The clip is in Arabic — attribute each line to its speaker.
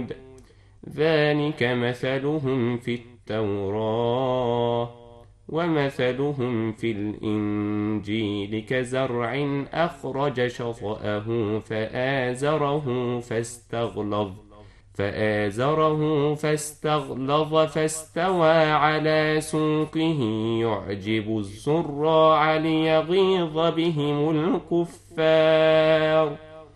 Speaker 1: ذلك مثلهم في التوراة ومثلهم في الإنجيل كزرع أخرج شطأه فآزره فاستغلظ فاستوى على سوقه يعجب الزراع ليغيظ بهم الكفار